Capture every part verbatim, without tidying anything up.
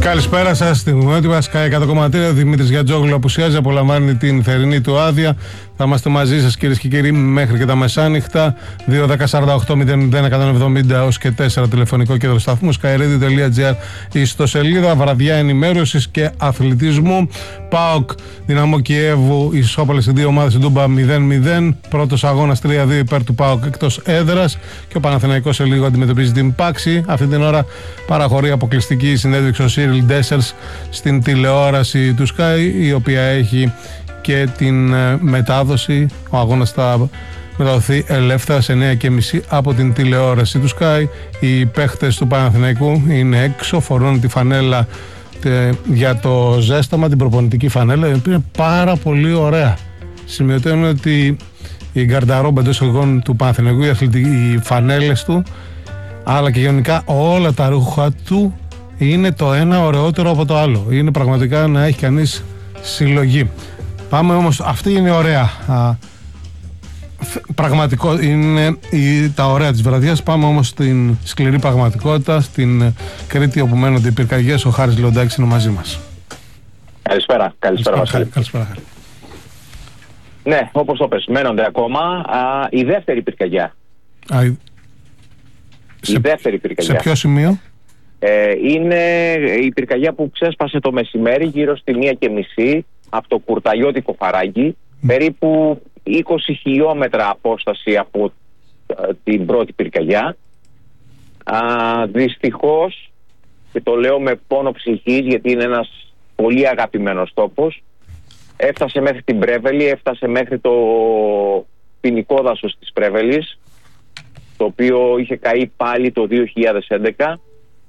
Καλησπέρα σας, στην Γνώτη Sky εκατό κόμμα τρία. Ο Δημήτρης Γιατζόγλου απουσιάζει, απολαμβάνει την θερινή του άδεια. Θα είμαστε μαζί σας, κυρίες και κύριοι, μέχρι και τα μεσάνυχτα. δύο δέκα σαράντα οκτώ μηδέν μηδέν εκατόν εβδομήντα έως και τέσσερα τηλεφωνικό κέντρο σταθμού, skyradio τελεία gr, ιστοσελίδα, βραδιά ενημέρωσης και αθλητισμού. ΠΑΟΚ Δυναμό Κιέβου, ισόπαλες οι δύο ομάδες στην Τούμπα μηδέν μηδέν. Πρώτος αγώνας τρία δύο υπέρ του ΠΑΟΚ εκτός έδρας. Και ο Παναθηναϊκός σε λίγο αντιμετωπίζει την Πάξη. Αυτή την ώρα παραχωρεί αποκλειστική συνέντευξη ο Σίριλ Ντέσσερς στην τηλεόραση του Sky, η οποία έχει και την μετάδοση. Ο αγώνας θα μεταδοθεί ελεύθερα σε εννιά και μισή από την τηλεόραση του Sky. Οι παίχτες του Παναθηναϊκού είναι έξω, φορούν τη φανέλα τε, για το ζέσταμα, την προπονητική φανέλα, η οποία είναι πάρα πολύ ωραία. Σημειωτεύουν ότι η γκαρνταρόμπα εντός εισαγωγικών του Παναθηναϊκού, οι, οι φανέλες του, αλλά και γενικά όλα τα ρούχα του είναι το ένα ωραιότερο από το άλλο. Είναι πραγματικά να έχει κανείς συλλογή. Πάμε όμως, αυτή είναι ωραία. Α, πραγματικό, είναι η, τα ωραία της βραδιάς. Πάμε όμως στην σκληρή πραγματικότητα, στην Κρήτη, όπου μένονται οι πυρκαγιές. Ο Χάρης Λεοντάκης είναι μαζί μας. Καλησπέρα. Καλησπέρα, Βασίλη. Καλησπέρα, Χάρη. Ναι, όπως το πες, μένονται ακόμα. Α, η δεύτερη πυρκαγιά. Α, η... η σε... δεύτερη πυρκαγιά. Σε ποιο σημείο? Ε, είναι η πυρκαγιά που ξέσπασε το μεσημέρι γύρω στη μία και μισή από το Κουρταλιώτικο Φαράγγι, mm. περίπου είκοσι χιλιόμετρα απόσταση από ε, την πρώτη πυρκαγιά. Α, δυστυχώς, και το λέω με πόνο ψυχής γιατί είναι ένας πολύ αγαπημένος τόπος, έφτασε μέχρι την Πρέβελη, έφτασε μέχρι το ποινικό δάσος της Πρέβελης, το οποίο είχε καεί πάλι το δύο χιλιάδες έντεκα.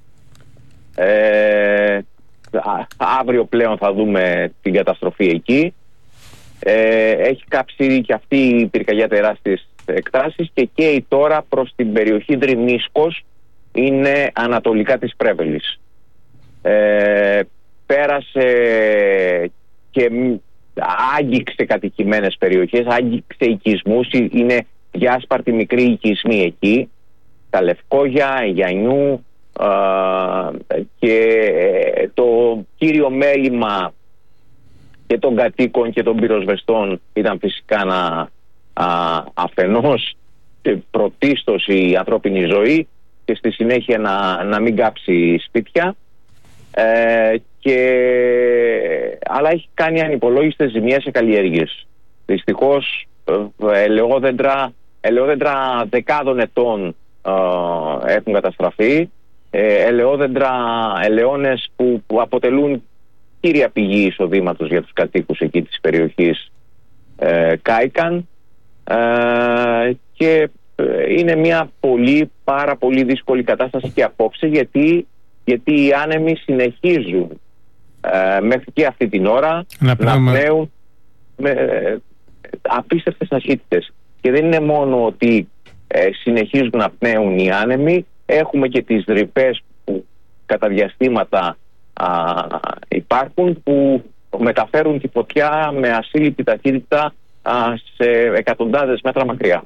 Ε, αύριο πλέον θα δούμε την καταστροφή εκεί. Ε, έχει κάψει και αυτή η πυρκαγιά τεράστιες εκτάσεις και καίει τώρα προς την περιοχή Δρυμίσκος, είναι ανατολικά της Πρέβελης. Ε, πέρασε και άγγιξε κατοικημένες περιοχές, άγγιξε οικισμούς, είναι διάσπαρτοι μικροί οικισμοί εκεί, τα Λευκόγια, Γιαννιού, Uh, και το κύριο μέλημα και των κατοίκων και των πυροσβεστών ήταν φυσικά να uh, αφενός πρωτίστως η ανθρώπινη ζωή και στη συνέχεια να, να μην κάψει σπίτια, uh, και, αλλά έχει κάνει ανυπολόγιστες ζημιές σε καλλιέργειες. Δυστυχώς uh, ελαιόδεντρα, ελαιόδεντρα δεκάδων ετών uh, έχουν καταστραφεί. Ε, ελαιόδεντρα, ελαιώνες που, που αποτελούν κύρια πηγή εισοδήματος για τους κατοίκους εκεί της περιοχής, ε, κάηκαν, ε, και ε, είναι μια πολύ πάρα πολύ δύσκολη κατάσταση και απόψε, γιατί, γιατί οι άνεμοι συνεχίζουν ε, μέχρι και αυτή την ώρα να, να πνέουν με ε, απίστευτες ταχύτητες. Και δεν είναι μόνο ότι ε, συνεχίζουν να πνέουν οι άνεμοι, έχουμε και τις ρηπές που κατά διαστήματα α, υπάρχουν, που μεταφέρουν τη φωτιά με ασύλληπτη ταχύτητα α, σε εκατοντάδες μέτρα μακριά.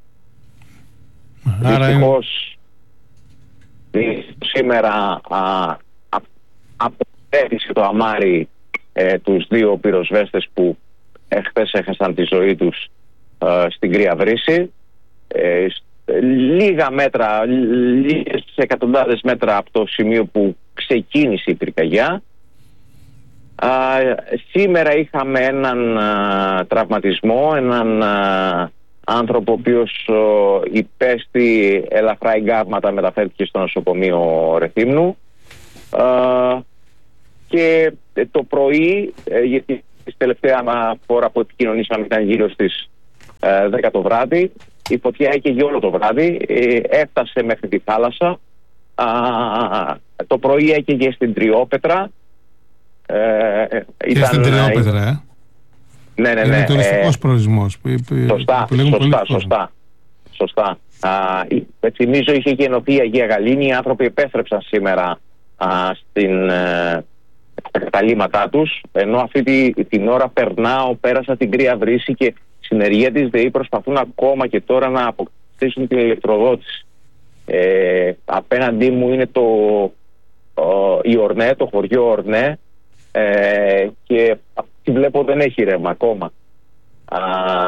Άρα δυστυχώς είναι... σήμερα αποφέρησε το αμάρι ε, τους δύο πυροσβέστες που εχθές έχασαν τη ζωή τους ε, στην Κρύα Βρύση. Ε, λίγα μέτρα, λίγες εκατοντάδες μέτρα από το σημείο που ξεκίνησε η πυρκαγιά. Α, σήμερα είχαμε έναν α, τραυματισμό, έναν α, άνθρωπο ο οποίος α, υπέστη ελαφρά εγκάβματα, μεταφέρθηκε στο νοσοκομείο Ρεθύμνου, α, και το πρωί, ε, γιατί τη τελευταία φορά που επικοινωνήσαμε ήταν γύρω στις ε, δέκα το βράδυ, η φωτιά έκαιγε όλο το βράδυ, ε, έφτασε μέχρι τη θάλασσα. Α, το πρωί έκαιγε στην Τριόπετρα. Ε, και ήταν, στην Τριόπετρα, ε. Ναι, ναι, ναι. Είναι τουριστικός ε, προορισμός. Που, που, σωστά, που σωστά, σωστά, σωστά. Α, θυμίζω είχε γεννωθεί η Αγία Γαλήνη. Οι άνθρωποι επέστρεψαν σήμερα α, στην, ε, στα καταλήμματά τους, ενώ αυτή τη, την ώρα περνάω, πέρασα την Κρύα Βρύση και συνεργεία της ΔΕΗ προσπαθούν ακόμα και τώρα να αποκτήσουν την ηλεκτροδότηση. Ε, απέναντί μου είναι το, ο, η Ορνέ, το χωριό Ορνέ, ε, και αυτή βλέπω δεν έχει ρεύμα ακόμα. Α,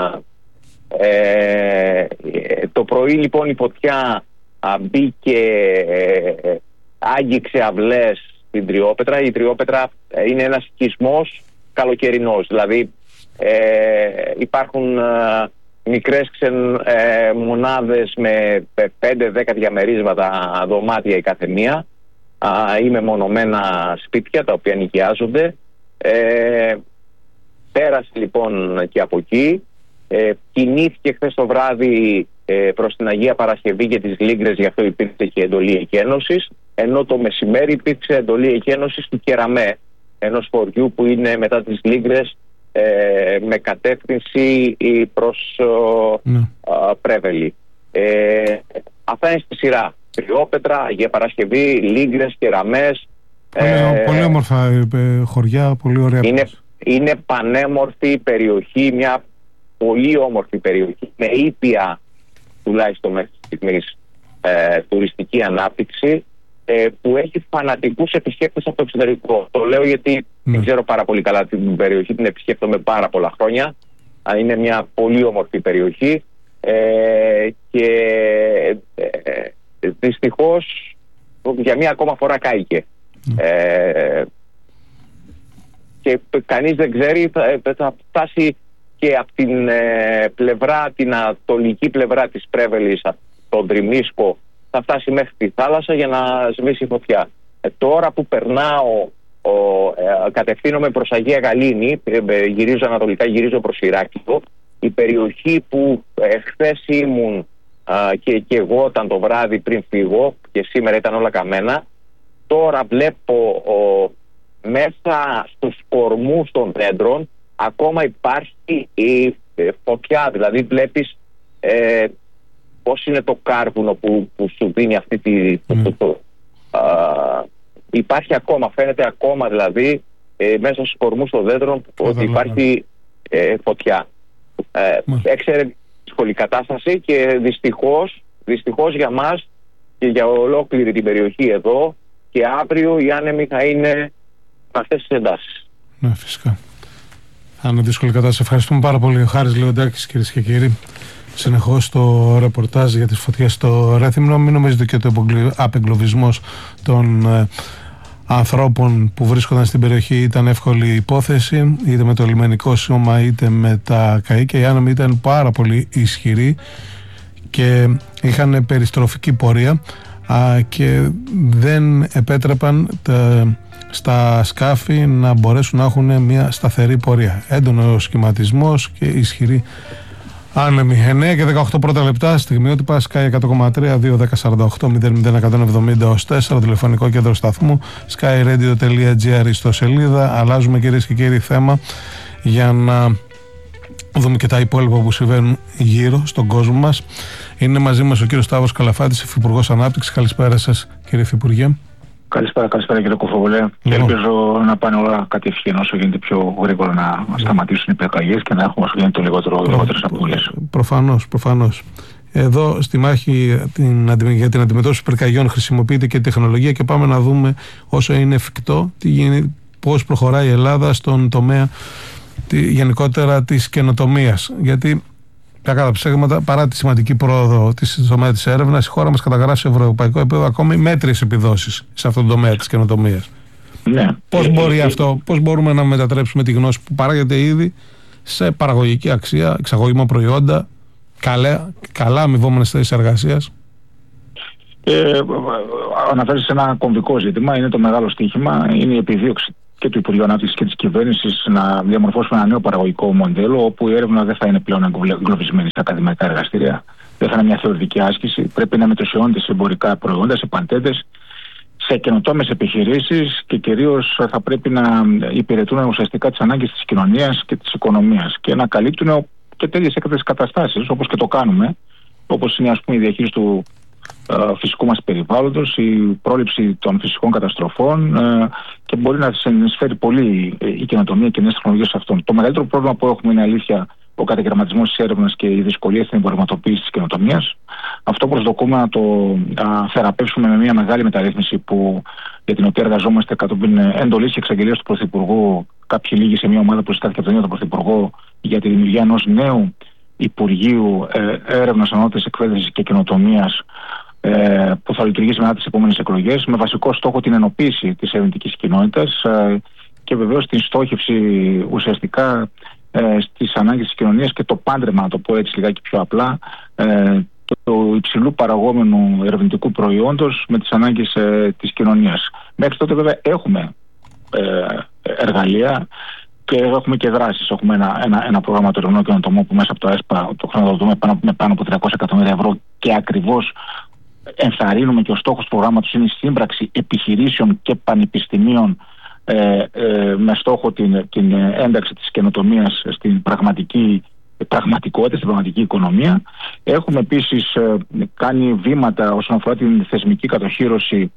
ε, το πρωί λοιπόν η φωτιά α, μπήκε, ε, άγγιξε αυλές στην Τριόπετρα. Η Τριόπετρα είναι ένας οικισμός καλοκαιρινός, δηλαδή ε, υπάρχουν ε, μικρές ξεν, ε, μονάδες με πέντε δέκα διαμερίσματα δωμάτια η κάθε μία ή μεμονωμένα σπίτια τα οποία νοικιάζονται. Ε, πέρασε λοιπόν και από εκεί, ε, κινήθηκε χθες το βράδυ ε, προς την Αγία Παρασκευή και τις Λίγκρες, γι' αυτό υπήρξε και εντολή εκένωσης, ενώ το μεσημέρι υπήρξε εντολή εκένωσης του Κεραμέ, ενός χωριού που είναι μετά τις Λίγκρες, ε, με κατεύθυνση προς ναι. α, Πρέβελη. Ε, αυτά είναι στη σειρά. Τριόπετρα, Αγία Παρασκευή, Λίγκρες, Κεραμές. Πολύ, ε, πολύ όμορφα ε, χωριά, πολύ ωραία. Είναι, είναι πανέμορφη περιοχή, μια πολύ όμορφη περιοχή, με ήπια τουλάχιστον μέχρι στιγμής ε, τουριστική ανάπτυξη, ε, που έχει φανατικούς επισκέπτες από το εξωτερικό. Το λέω γιατί ναι. δεν ξέρω πάρα πολύ καλά την περιοχή, την επισκέπτομαι πάρα πολλά χρόνια. Είναι μια πολύ όμορφη περιοχή ε, και ε, ε, δυστυχώς για μία ακόμα φορά κάηκε. Mm. Ε, και κανείς δεν ξέρει, θα, θα φτάσει και από την ε, πλευρά, την ανατολική πλευρά της Πρέβελης, τον Τριμίσκο, θα φτάσει μέχρι τη θάλασσα για να σβήσει φωτιά. Ε, τώρα που περνάω, ο, ε, κατευθύνομαι προς Αγία Γαλήνη, ε, γυρίζω ανατολικά, γυρίζω προς Ηράκλειο, η περιοχή που ε, χθες ήμουν Uh, και, και εγώ ήταν το βράδυ πριν φύγω και σήμερα ήταν όλα καμένα, τώρα βλέπω ο, μέσα στους κορμούς των δέντρων ακόμα υπάρχει η ε, φωτιά, δηλαδή βλέπεις ε, πώς είναι το κάρβουνο που, που σου δίνει αυτή τη... Το, το, το, uh, υπάρχει ακόμα, φαίνεται ακόμα δηλαδή ε, μέσα στους κορμούς των δέντρων ότι υπάρχει ε, φωτιά. Ε, έξερε δύσκολη κατάσταση και δυστυχώς, δυστυχώς για μας και για ολόκληρη την περιοχή εδώ, και αύριο οι άνεμοι θα είναι αυτές τις εντάσεις. Ναι, φυσικά. Θα είναι δύσκολη κατάσταση. Ευχαριστούμε πάρα πολύ. Ο Χάρης Λεοντάκης, κυρίες και κύριοι. Συνεχώς το ρεπορτάζ για τις φωτιές στο Ρέθυμνο. Μην νομίζετε και το απεγκλωβισμός των ε, ανθρώπων που βρίσκονταν στην περιοχή ήταν εύκολη υπόθεση, είτε με το λιμενικό σώμα είτε με τα καΐκια. Οι άνεμοι ήταν πάρα πολύ ισχυροί και είχαν περιστροφική πορεία α, και δεν επέτρεπαν τα, στα σκάφη να μπορέσουν να έχουν μια σταθερή πορεία. Έντονο σχηματισμός και ισχυρή άνεμοι. εννέα και δεκαοκτώ πρώτα λεπτά, στιγμιότυπα Sky εκατό κόμμα τρία, δύο δέκα σαράντα οκτώ μηδέν μηδέν εκατόν εβδομήντα τέσσερα, τηλεφωνικό κέντρο σταθμού sky radio τελεία gr ιστοσελίδα. Αλλάζουμε, κυρίες και κύριοι, θέμα για να δούμε και τα υπόλοιπα που συμβαίνουν γύρω στον κόσμο μας. Είναι μαζί μας ο κύριος Σταύρος Καλαφάτης, Υφυπουργός Ανάπτυξης. Καλησπέρα σας, κύριε Υφυπουργέ. Καλησπέρα, καλησπέρα κύριε Κοφοβολέ. Και ελπίζω να πάνε όλα κατευθείαν όσο γίνεται πιο γρήγορα, να yeah. σταματήσουν οι πυρκαγιές και να έχουμε όσο γίνεται το λιγότερο Προ... λιγότερες απώλειες. Προφανώς, προφανώς. Εδώ στη μάχη την, για την αντιμετώπιση πυρκαγιών χρησιμοποιείται και τεχνολογία και πάμε να δούμε όσο είναι εφικτό τι γίνει, πώς προχωράει η Ελλάδα στον τομέα τη, γενικότερα της καινοτομίας. Γιατί κακά τα ψέγματα, παρά τη σημαντική πρόοδο της τομέα της έρευνας, η χώρα μας καταγράφει σε ευρωπαϊκό επίπεδο ακόμη μέτριες επιδόσεις σε αυτόν τον τομέα της καινοτομίας. Ναι. Πώς μπορεί αυτό, πώς μπορούμε να μετατρέψουμε τη γνώση που παράγεται ήδη σε παραγωγική αξία, εξαγωγήμα προϊόντα, καλά, καλά αμοιβόμενες θέσεις εργασίας? Ε, αναφέρεις σε ένα κομβικό ζήτημα, είναι το μεγάλο στοίχημα, είναι η επιδίωξη και του Υπουργείου Ανάπτυξης και της κυβέρνησης να διαμορφώσουμε ένα νέο παραγωγικό μοντέλο, όπου η έρευνα δεν θα είναι πλέον εγκλωβισμένη στα ακαδημαϊκά εργαστήρια, δεν θα είναι μια θεωρητική άσκηση, πρέπει να μετωσιώνεται σε εμπορικά προϊόντα, σε παντέντες, σε καινοτόμες επιχειρήσεις και κυρίως θα πρέπει να υπηρετούν ουσιαστικά τις ανάγκες της κοινωνίας και της οικονομίας και να καλύπτουν και τέτοιες έκτακτες καταστάσεις, όπως και το κάνουμε, όπως είναι, ας πούμε, η διαχείριση του φυσικού μας περιβάλλοντος, η πρόληψη των φυσικών καταστροφών, και μπορεί να συνεισφέρει πολύ η καινοτομία και νέες τεχνολογίες σε αυτόν. Το μεγαλύτερο πρόβλημα που έχουμε είναι, αλήθεια, ο καταγερματισμός της έρευνας και οι δυσκολίες στην εμπορευματοποίηση της καινοτομίας. Αυτό προσδοκούμε να το α, θεραπεύσουμε με μια μεγάλη μεταρρύθμιση που, για την οποία εργαζόμαστε κατόπιν εντολής και εξαγγελίας του Πρωθυπουργού, κάποιοι λίγοι σε μια ομάδα που συστάθηκε από τον ίδιο τον Πρωθυπουργό, για τη δημιουργία ενός νέου Υπουργείου ε, Έρευνας, Ανώτατης Εκπαίδευσης και Καινοτομίας, ε, που θα λειτουργήσει μετά τις επόμενες εκλογές, με βασικό στόχο την ενοποίηση της ερευνητικής κοινότητας ε, και βεβαίως την στόχευση ουσιαστικά ε, στις ανάγκες της κοινωνίας και το πάντρεμα, να το πω έτσι λιγάκι πιο απλά, ε, του υψηλού παραγόμενου ερευνητικού προϊόντος με τις ανάγκες ε, της κοινωνίας. Μέχρι τότε βέβαια έχουμε ε, εργαλεία και έχουμε και δράσεις. Έχουμε ένα, ένα, ένα πρόγραμμα του ερευνών καινοτομών που μέσα από το ΕΣΠΑ το χρηματοδοτούμε πάνω, με πάνω από τριακόσια εκατομμύρια ευρώ και ακριβώς ενθαρρύνουμε, και ο στόχος του προγράμματος είναι η σύμπραξη επιχειρήσεων και πανεπιστημίων ε, ε, με στόχο την, την ένταξη της καινοτομίας στην πραγματική πραγματικότητα, στην πραγματική οικονομία. Έχουμε επίσης ε, κάνει βήματα όσον αφορά την θεσμική κατοχύρωση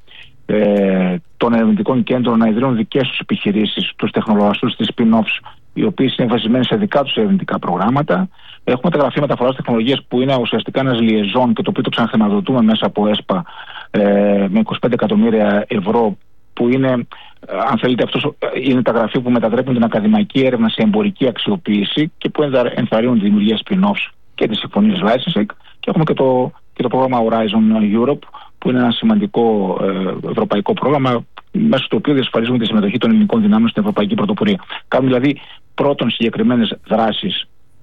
ε, των ερευνητικών κέντρων να ιδρύουν δικές τους επιχειρήσεις, τους τεχνολογαστούς της spin-offs, οι οποίοι είναι βασισμένοι σε δικά τους ερευνητικά προγράμματα. Έχουμε τα γραφεία μεταφοράς τεχνολογίας που είναι ουσιαστικά ένας liaison και το οποίο το ξαναχρηματοδοτούμε μέσα από ΕΣΠΑ ε, με είκοσι πέντε εκατομμύρια ευρώ, που είναι, αν θέλετε, αυτός είναι τα γραφεία που μετατρέπουν την ακαδημαϊκή έρευνα σε εμπορική αξιοποίηση και που ενθαρρύνουν τη δημιουργία spin-offs και τις συμφωνίες licensing. Και έχουμε και το, και το πρόγραμμα Horizon Europe, που είναι ένα σημαντικό ε, ευρωπαϊκό πρόγραμμα, μέσω του οποίου διασφαλίζουμε τη συμμετοχή των ελληνικών δυνάμεων στην ευρωπαϊκή πρωτοπορία. Κάνουμε δηλαδή πρώτον συγκεκριμένες δράσεις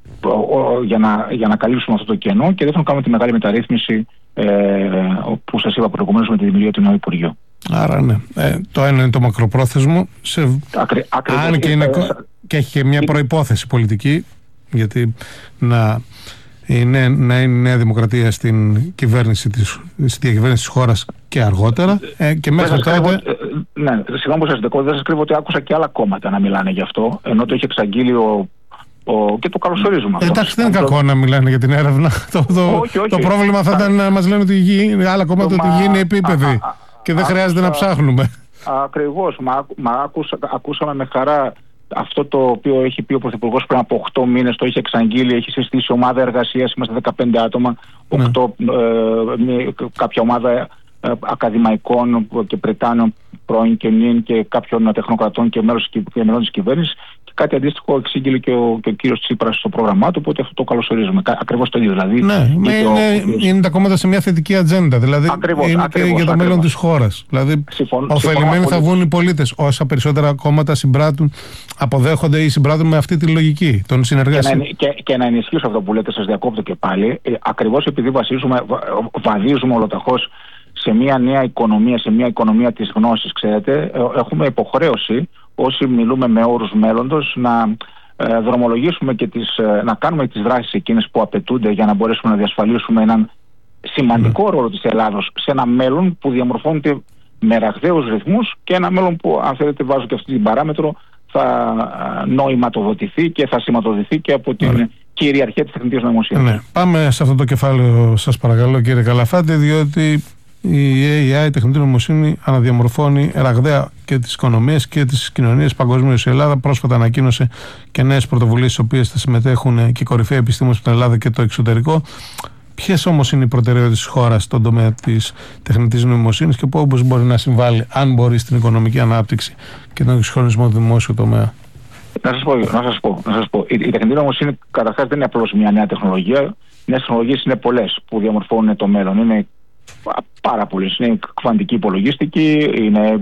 για να, για να καλύψουμε αυτό το κενό, και δεύτερον κάνουμε τη μεγάλη μεταρρύθμιση ε, που σας είπα προηγουμένως με τη δημιουργία του νέου Υπουργείου. Άρα ναι, ε, το ένα είναι το μακροπρόθεσμο, σε... Ακρι, αν και, είναι, και έχει και μια προϋπόθεση πολιτική, γιατί να είναι, να είναι η Νέα Δημοκρατία στην κυβέρνηση της, στη διακυβέρνηση της χώρας και αργότερα ε, και μέχρι τότε... Κρύβω, ναι, συγγνώμη που σας δεκώ, δεν σας κρύβω ότι άκουσα και άλλα κόμματα να μιλάνε γι' αυτό, ενώ το έχει εξαγγείλει ο Ο, και το καλωσορίζουμε αυτό. Εντάξει, δεν είναι κακό να μιλάνε για την έρευνα. Το, το, όχι, όχι. το πρόβλημα θα ήταν να μας λένε ότι η γη, άλλα κόμματα ότι η γη είναι επίπεδη α, α, και δεν α, χρειάζεται α, να ψάχνουμε. Ακριβώς. Μα, μα άκουσα, ακούσαμε με χαρά αυτό το οποίο έχει πει ο Πρωθυπουργός πριν από οκτώ μήνες, το έχει εξαγγείλει, έχει συστήσει ομάδα εργασίας, είμαστε δεκαπέντε άτομα, οκτώ, ναι. ε, κάποια ομάδα ε, ακαδημαϊκών και πρετάνων πρώην και νυν και κάποιων τεχνοκρατών και μέλων της κυβέρνησης. Κάτι αντίστοιχο εξήγηλε και ο, και ο κύριος Τσίπρας στο πρόγραμμά του, οπότε αυτό το καλωσορίζουμε. Ακριβώς το ίδιο. Δηλαδή, ναι, είναι, είναι, είναι τα κόμματα σε μια θετική ατζέντα. Δηλαδή ακριβώς, είναι ακριβώς, και για το ακριβώς. μέλλον της χώρας. Δηλαδή, ωφελημένοι θα βγουν οι πολίτες. Όσα περισσότερα κόμματα συμπράττουν, αποδέχονται ή συμπράττουν με αυτή τη λογική των συνεργασιών. Και, και, και να ενισχύσω αυτό που λέτε, σας διακόπτω και πάλι. Ε, ακριβώς επειδή βασίζουμε, βαδίζουμε ολοταχώς σε μια νέα οικονομία, σε μια οικονομία της γνώσης, ξέρετε, έχουμε υποχρέωση, όσοι μιλούμε με όρους μέλλοντος, να ε, δρομολογήσουμε και τις, ε, να κάνουμε τις δράσεις εκείνες που απαιτούνται για να μπορέσουμε να διασφαλίσουμε έναν σημαντικό mm. ρόλο της Ελλάδος σε ένα μέλλον που διαμορφώνεται με ραγδαίους ρυθμούς και ένα μέλλον που, αν θέλετε, βάζω και αυτή την παράμετρο, θα ε, νοηματοδοτηθεί και θα σηματοδοτηθεί και από την mm. κυριαρχία της τεχνητής νοημοσύνης. Ναι. Πάμε σε αυτό το κεφάλαιο, σας παρακαλώ, κύριε Καλαφάτη, διότι η έι άι, η τεχνητή νοημοσύνη, αναδιαμορφώνει ραγδαία και τις οικονομίες και τις κοινωνίες παγκοσμίως. Η Ελλάδα πρόσφατα ανακοίνωσε και νέες πρωτοβουλίες στις οποίες θα συμμετέχουν και κορυφαίοι επιστήμονες από την Ελλάδα και το εξωτερικό. Ποιες όμως είναι οι προτεραιότητες της χώρας στον τομέα της τεχνητής νοημοσύνης και πώς μπορεί να συμβάλλει, αν μπορεί, στην οικονομική ανάπτυξη και τον εξυγχρονισμό του δημόσιου τομέα? Να σας πω, να σας πω, να σας πω. Η, η τεχνητή νοημοσύνη καταρχάς δεν είναι απλώς μια νέα τεχνολογία. Οι νέες τεχνολογίες είναι πολλές που διαμορφώνουν το μέλλον. Είναι πάρα πολλές. Είναι κβαντική υπολογιστική, είναι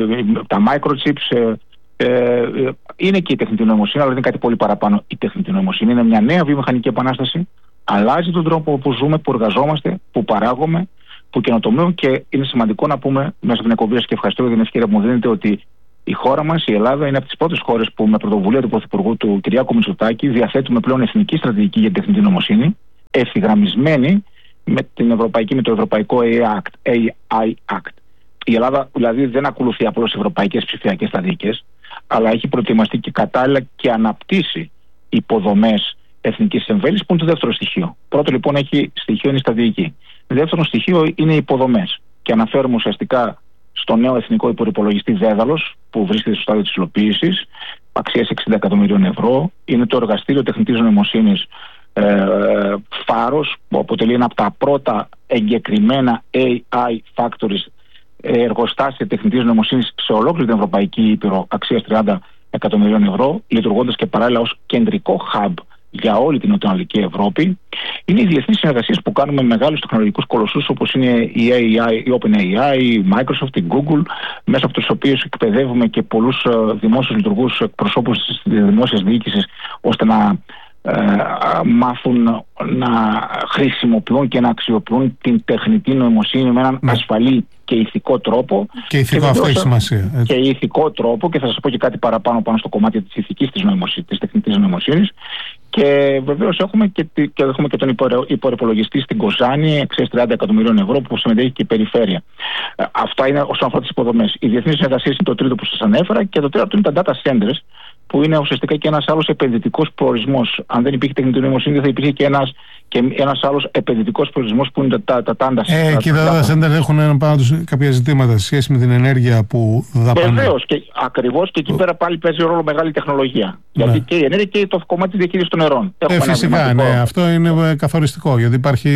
τα microchips, ε, ε, είναι και η τεχνητή νοημοσύνη, αλλά είναι κάτι πολύ παραπάνω. Η τεχνητή νοημοσύνη είναι μια νέα βιομηχανική επανάσταση. Αλλάζει τον τρόπο που ζούμε, που εργαζόμαστε, που παράγουμε, που καινοτομούμε, και είναι σημαντικό να πούμε μέσα από την εκπομπή και ευχαριστώ για την ευκαιρία που μου δίνετε ότι η χώρα μας, η Ελλάδα, είναι από τις πρώτες χώρες που με πρωτοβουλία του Πρωθυπουργού του Κυριάκου Μητσοτάκη διαθέτουμε πλέον εθνική στρατηγική για την τεχνητή νοημοσύνη, ευθυγραμμισμένη με, την ευρωπαϊκή, με το ευρωπαϊκό έι άι Act. Η Ελλάδα δηλαδή δεν ακολουθεί απλώς ευρωπαϊκές ψηφιακές στρατηγικές, αλλά έχει προετοιμαστεί και κατάλληλα και αναπτύσσει υποδομές εθνικής εμβέλειας, που είναι το δεύτερο στοιχείο. Πρώτο λοιπόν έχει στοιχείο είναι η στρατηγική. Δεύτερο στοιχείο είναι οι υποδομές. Και αναφέρουμε ουσιαστικά στο νέο εθνικό υπορρυπολογιστή Δέδαλος, που βρίσκεται στο στάδιο της υλοποίησης, αξίας εξήντα εκατομμυρίων ευρώ. Είναι το εργαστήριο τεχνητής νοημοσύνης ε, Φάρος, που αποτελεί ένα από τα πρώτα εγκεκριμένα έι άι factories, εργοστάσια τεχνητής νοημοσύνης σε ολόκληρη την Ευρωπαϊκή Ήπειρο, αξίας τριάντα εκατομμυρίων ευρώ, λειτουργώντας και παράλληλα ως κεντρικό hub για όλη την νοτιοανατολική Ευρώπη. Είναι οι διεθνείς συνεργασίες που κάνουμε με μεγάλους τεχνολογικούς κολοσσούς, όπως είναι η, έι άι, η OpenAI, η Microsoft, η Google, μέσα από τους οποίους εκπαιδεύουμε και πολλούς δημόσιους λειτουργούς, εκπροσώπους της δημόσιας διοίκησης, ώστε να ε, μάθουν να χρησιμοποιούν και να αξιοποιούν την τεχνητή νοημοσύνη με έναν ναι. ασφαλή και ηθικό τρόπο. Και ηθικό, και αυτό έχει σημασία. Έτσι. Και ηθικό τρόπο, και θα σας πω και κάτι παραπάνω πάνω στο κομμάτι της ηθικής της, νοημοσύνης, της τεχνητής νοημοσύνης. Και βεβαίως έχουμε και, και, έχουμε και τον υπορρυπολογιστή στην Κοζάνη, αξίας τριάντα εκατομμυρίων ευρώ, που συμμετέχει και η περιφέρεια. Ε, αυτά είναι όσον αφορά τις υποδομές. Οι διεθνείς συνεργασίες είναι το τρίτο που σας ανέφερα, και το τέταρτο είναι τα data centers, που είναι ουσιαστικά και ένας άλλος επενδυτικός προορισμός. Αν δεν υπήρχε τεχνητή νοημοσύνη, δεν θα υπήρχε και ένας, και ένας άλλος επενδυτικός προορισμός, που είναι τα, τα, τα data centers. Ε, και τα data centers έχουν πάνω τους κάποια ζητήματα σε σχέση με την ενέργεια που δαπανούν. Βεβαίως, και ακριβώς, και εκεί πέρα πάλι παίζει ρόλο μεγάλη τεχνολογία. Ναι. Γιατί και η ενέργεια και το κομμάτι της διαχείρισης των νερών. Ε, φυσικά, ναι, αυτό είναι καθοριστικό, γιατί υπάρχει...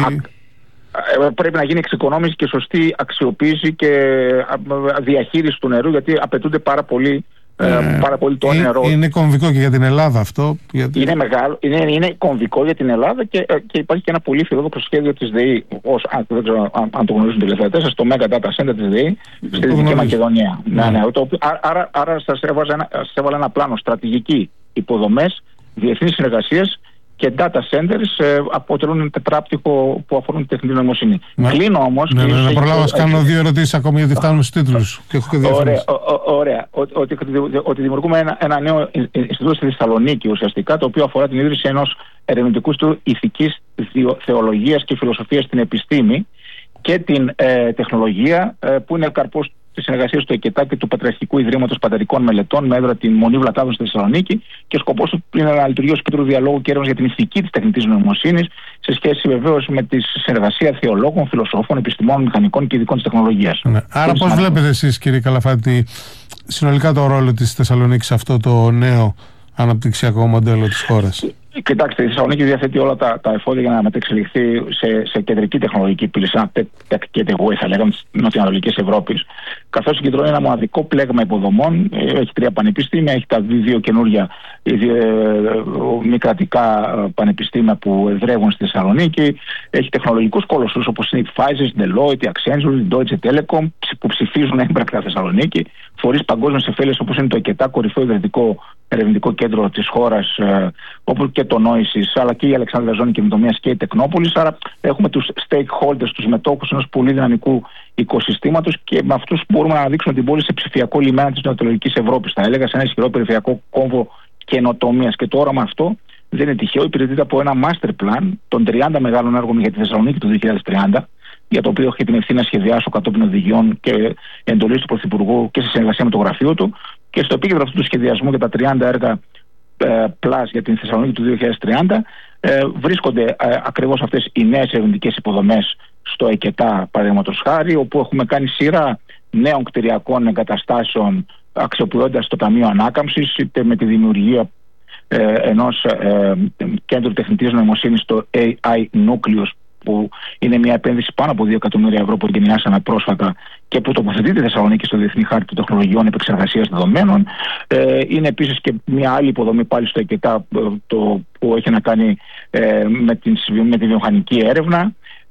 Α, πρέπει να γίνει εξοικονόμηση και σωστή αξιοποίηση και διαχείριση του νερού, γιατί απαιτούνται πάρα πολύ, ε, πάρα πολύ το είναι, νερό. Είναι κομβικό και για την Ελλάδα αυτό. Γιατί... Είναι μεγάλο, είναι, είναι κομβικό για την Ελλάδα, και, και υπάρχει και ένα πολύ φιλόδοξο σχέδιο της ΔΕΗ, ως, αν, δεν ξέρω αν, αν το γνωρίζουν οι τηλεθεατές, στο Mega Data Center της ΔΕΗ στη Δυτική Μακεδονία. Mm. Ναι, ναι, το, άρα άρα σας, ένα, σας έβαλα ένα πλάνο: στρατηγική, υποδομές, διεθνείς συνεργασίες και data centers ε, αποτελούν τετράπτυχο που αφορούν την τεχνητή νοημοσύνή. Ναι. Κλείνω όμως. Ναι, ναι, ναι, να προλάβω να κάνω δύο ερωτήσεις ακόμη, γιατί φτάνουμε στους τίτλους. Ωραία. Ωραία. Ότι, ότι δημιουργούμε ένα, ένα νέο Ινστιτούτο στη Θεσσαλονίκη, ουσιαστικά, το οποίο αφορά την ίδρυση ενός ερευνητικού Ινστιτούτου ηθικής θεολογίας και φιλοσοφίας στην επιστήμη και την ε, τεχνολογία, ε, που είναι καρπός της συνεργασίας του ΕΚΕΤΑ και του Πατριαρχικού Ιδρύματος Πατερικών Μελετών, με έδρα την Μονή Βλατάδων στη Θεσσαλονίκη, και σκοπός του είναι να λειτουργεί ως κέντρο διαλόγου και έρευνας για την ηθική της τεχνητής νοημοσύνης, σε σχέση βεβαίως με τη συνεργασία θεολόγων, φιλοσόφων, επιστημόνων, μηχανικών και ειδικών της τεχνολογίας. Ναι. Άρα, πώς βλέπετε εσείς, κύριε Καλαφάτη, συνολικά το ρόλο της Θεσσαλονίκης σε αυτό το νέο αναπτυξιακό μοντέλο της χώρας? Κοιτάξτε, η Θεσσαλονίκη διαθέτει όλα τα, τα εφόδια για να μετεξελιχθεί σε, σε κεντρική τεχνολογική πύλη, σε ένα tech-gateway, θα λέγαμε, της νοτιοανατολικής Ευρώπης. Καθώς συγκεντρώνει ένα μοναδικό πλέγμα υποδομών, έχει τρία πανεπιστήμια, έχει τα δύο καινούργια δύο, μη κρατικά πανεπιστήμια που εδρεύουν στη Θεσσαλονίκη, έχει τεχνολογικούς κολοσσούς όπως είναι η Pfizer, η Deloitte, η Accenture, η Deutsche Telekom, που ψηφίζουν έμπρακτα Θεσσαλονίκη, φορείς παγκόσμιες εφέλειες όπως είναι το ΕΚΕΤΑ, κορυφαίο ιδρυτικό ερευνητικό κέντρο της χώρας, ε, όπως και το Νόησης, αλλά και η Αλεξάνδρεια Ζώνη Καινοτομίας και η Τεκνόπολης. Άρα έχουμε τους stakeholders, τους μετόχους ενός πολύ δυναμικού οικοσυστήματος, και με αυτούς μπορούμε να αναδείξουμε την πόλη σε ψηφιακό λιμένα της νοτιοανατολικής Ευρώπης. Θα έλεγα σε ένα ισχυρό περιφερειακό κόμβο καινοτομίας. Και το όραμα αυτό δεν είναι τυχαίο, υπηρετείται από ένα master plan των τριάντα μεγάλων έργων για τη Θεσσαλονίκη του δύο χιλιάδες τριάντα, για το οποίο έχω την ευθύνη να σχεδιάσω κατόπιν οδηγιών και εντολής του Πρωθυπουργού και σε συνεργασία με το γραφείο του. Και στο επίκεντρο αυτού του σχεδιασμού για τα τριάντα έργα ε, plus για την Θεσσαλονίκη του δύο χιλιάδες τριάντα ε, βρίσκονται ε, ακριβώς αυτές οι νέες ερευνητικές υποδομές στο ΕΚΕΤΑ, παραδείγματος χάρη, όπου έχουμε κάνει σειρά νέων κτηριακών εγκαταστάσεων, αξιοποιώντας το Ταμείο Ανάκαμψης, είτε με τη δημιουργία ε, ενός ε, κέντρου τεχνητής νοημοσύνης, το έι άι Nucleus, που είναι μια επένδυση πάνω από δύο εκατομμύρια ευρώ που εγκαινιάσαμε πρόσφατα και που τοποθετείται η Θεσσαλονίκη στο Διεθνή Χάρτη Τεχνολογιών Επεξεργασίας Δεδομένων. Ε, είναι επίσης και μια άλλη υποδομή πάλι στο ΕΚΕΤΑ, το, που έχει να κάνει ε, με, την, με τη βιομηχανική έρευνα,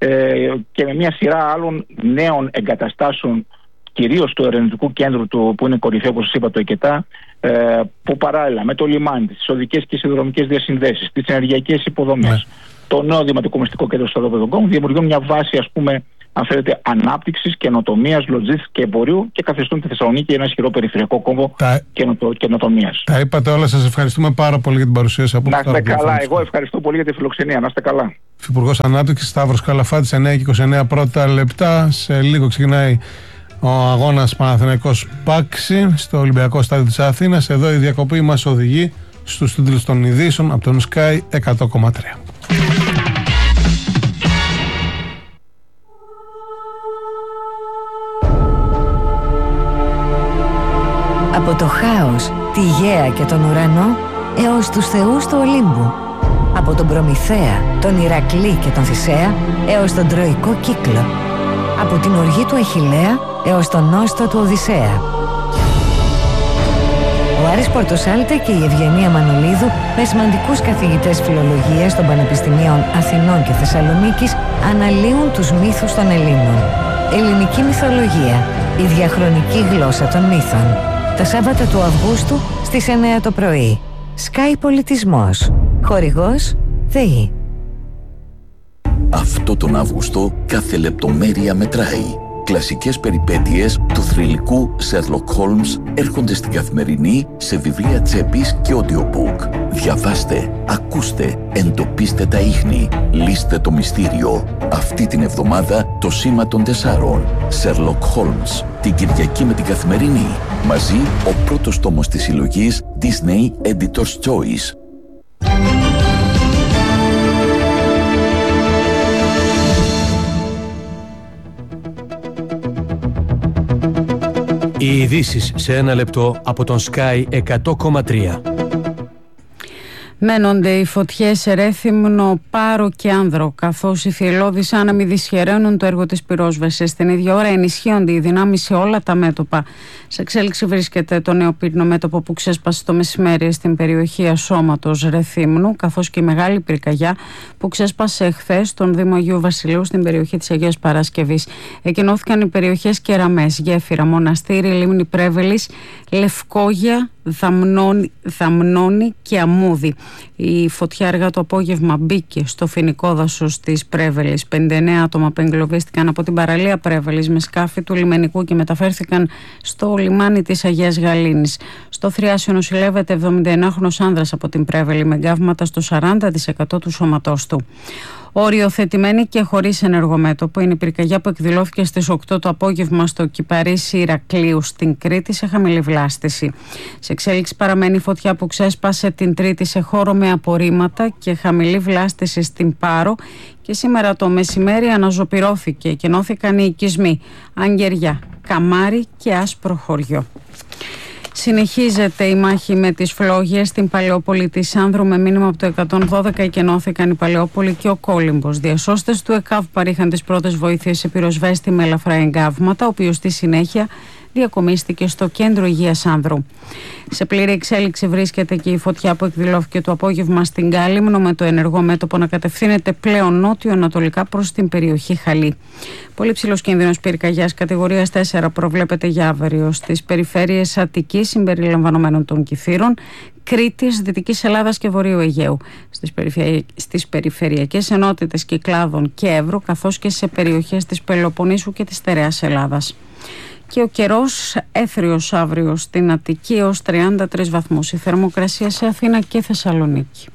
ε, και με μια σειρά άλλων νέων εγκαταστάσεων, κυρίως του ερευνητικού κέντρου του, που είναι κορυφαίο, όπως σας είπα, το ΕΚΕΤΑ, ε, που παράλληλα με το λιμάνι, τις οδικές και σιδηροδρομικές διασυνδέσεις, τις ενεργειακές υποδομές, yeah. το νέο δημοτικό μυστικό κέντρο στο Δοπεδογκόμ, δημιουργούν μια βάση, ας πούμε, αν θέλετε, ανάπτυξης, καινοτομίας, λογιστικής και εμπορίου, και καθιστούν τη Θεσσαλονίκη ένα ισχυρό περιφερειακό κόμβο τα... καινοτομίας. Τα είπατε όλα, σας ευχαριστούμε πάρα πολύ για την παρουσία σας. Να είστε καλά, εγώ ευχαριστώ πολύ για τη φιλοξενία, να είστε καλά. Υφυπουργός Ανάπτυξης Σταύρος Καλαφάτης, εννιά και είκοσι εννέα πρώτα λεπτά. Σε λίγο ξεκινάει ο αγώνας Παναθηναϊκός Πάξη στο Ολυμπιακό Στάδιο της Αθήνας. Εδώ η διακοπή μας οδηγεί στους τίτλους των ειδήσεων από τον Sky εκατό κόμμα τρία. Από το χάος, τη γαία και τον ουρανό έως τους θεούς του Ολύμπου. Από τον Προμηθέα, τον Ηρακλή και τον Θησέα έως τον Τροϊκό κύκλο. Από την οργή του Αχιλλέα έως τον νόστο του Οδυσσέα. Ο Άρης Πορτοσάλτε και η Ευγενία Μανολίδου, με σημαντικούς καθηγητές φιλολογίας των Πανεπιστημίων Αθηνών και Θεσσαλονίκης, αναλύουν τους μύθους των Ελλήνων. Ελληνική μυθολογία, η διαχρονική γλώσσα των μύθων. Τα Σάββατα του Αυγούστου στις εννέα το πρωί. Sky Πολιτισμός. Χορηγός ΔΕΗ. Αυτό τον Αύγουστο κάθε λεπτομέρεια μετράει. Κλασικές περιπέτειες του θρυλικού Sherlock Holmes έρχονται στην Καθημερινή σε βιβλία τσέπης και audiobook. Διαβάστε, ακούστε, εντοπίστε τα ίχνη, λύστε το μυστήριο. Αυτή την εβδομάδα το Σήμα των Τεσσάρων. Sherlock Holmes. Την Κυριακή με την Καθημερινή. Μαζί ο πρώτος τόμος της συλλογής Disney Editor's Choice. Οι ειδήσεις σε ένα λεπτό από τον Sky εκατό κόμμα τρία. Μένονται οι φωτιές σε Ρέθυμνο, Πάρο και Άνδρο, καθώς οι θυελλώδεις άνεμοι δυσχεραίνουν το έργο της πυρόσβεσης. Την ίδια ώρα ενισχύονται οι δυνάμεις σε όλα τα μέτωπα. Σε εξέλιξη βρίσκεται το νέο πύρινο μέτωπο που ξέσπασε το μεσημέρι στην περιοχή Ασώματος Ρεθύμνου, καθώς και η μεγάλη πυρκαγιά που ξέσπασε εχθές στον Δήμο Αγίου Βασιλείου στην περιοχή της Αγίας Παρασκευής. Εκενώθηκαν οι περιοχές Κεραμές, Γέφυρα, Μοναστήρι, Λίμνη Πρέβελης, Λευκόγια, Δαμνώνη, Δαμνώνη και Αμμούδη. Η φωτιά αργά το απόγευμα μπήκε στο φοινικό δάσος της Πρέβελης. πενήντα εννέα άτομα απεγκλωβίστηκαν από την παραλία Πρέβελης με σκάφη του λιμενικού και μεταφέρθηκαν στο λιμάνι της Αγίας Γαλήνης. Στο Θριάσιο νοσηλεύεται εβδομηνταενάχρονος άνδρας από την Πρέβελη με γκάβματα στο σαράντα τοις εκατό του σώματός του. Οριοθετημένη και χωρίς ενεργομέτωπο είναι η πυρκαγιά που εκδηλώθηκε στις οκτώ το απόγευμα στο Κυπαρίσι Ηρακλείου στην Κρήτη σε χαμηλή βλάστηση. Σε εξέλιξη παραμένει η φωτιά που ξέσπασε την Τρίτη σε χώρο με απορρίμματα και χαμηλή βλάστηση στην Πάρο και σήμερα το μεσημέρι αναζωπυρώθηκε και ενώθηκαν οι οικισμοί Αγγεριά, Καμάρι και Άσπρο Χωριό. Συνεχίζεται η μάχη με τις φλόγες στην Παλαιόπολη της Άνδρου με μήνυμα από το εκατόν δώδεκα και ενώθηκαν η Παλαιόπολη και ο Κόλυμπος. Διασώστες του ΕΚΑΒ παρήχαν τις πρώτες βοήθειες σε πυροσβέστη με ελαφρά εγκάβματα, ο οποίος στη συνέχεια διακομίστηκε στο κέντρο υγείας Άνδρου. Σε πλήρη εξέλιξη βρίσκεται και η φωτιά που εκδηλώθηκε το απόγευμα στην Κάλυμνο, με το ενεργό μέτωπο να κατευθύνεται πλέον νότιο-ανατολικά προς την περιοχή Χαλή. Πολύ ψηλός κίνδυνος πυρκαγιάς κατηγορίας τέσσερα προβλέπεται για αύριο στις περιφέρειες Αττικής συμπεριλαμβανομένων των Κηφείρων, Κρήτης, Δυτικής Ελλάδας και Βορείου Αιγαίου, στις, περιφερει... στις περιφερειακές ενότητες Κυκλάδων και Εύρου, καθώς και σε περιοχές της Πελοποννήσου και της Στερεάς Ελλάδας. Και ο καιρός έθριος αύριο στην Αττική ως τριάντα τρεις βαθμούς. Η θερμοκρασία σε Αθήνα και Θεσσαλονίκη.